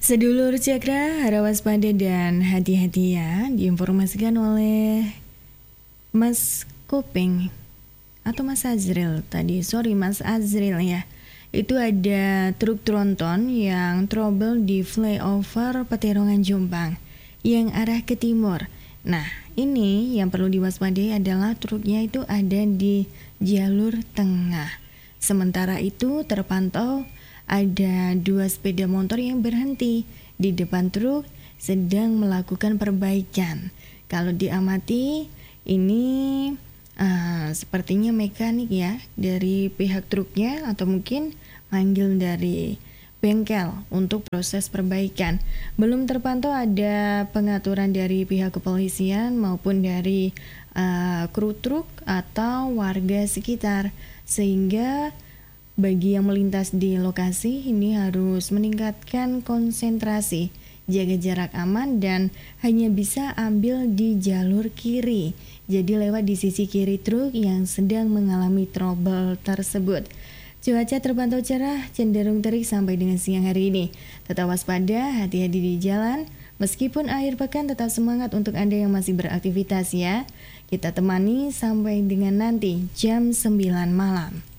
Sedulur Cakra, harap waspada dan hati-hati ya. Diinformasikan oleh Mas Kopeng atau Mas Azril tadi. Sorry Mas Azril ya. Itu ada truk tronton yang trouble di flyover Peterongan Jombang yang arah ke timur. Nah, ini yang perlu diwaspadai adalah truknya itu ada di jalur tengah. Sementara itu terpantau ada 2 sepeda motor yang berhenti di depan truk sedang melakukan perbaikan. Kalau diamati ini sepertinya mekanik ya dari pihak truknya atau mungkin manggil dari bengkel untuk proses perbaikan. Belum terpantau ada pengaturan dari pihak kepolisian maupun dari kru truk atau warga sekitar, sehingga bagi yang melintas di lokasi ini harus meningkatkan konsentrasi, jaga jarak aman dan hanya bisa ambil di jalur kiri. Jadi lewat di sisi kiri truk yang sedang mengalami trouble tersebut. Cuaca terpantau cerah, cenderung terik sampai dengan siang hari ini. Tetap waspada, hati-hati di jalan. Meskipun akhir pekan, tetap semangat untuk Anda yang masih beraktivitas ya. Kita temani sampai dengan nanti jam 9 malam.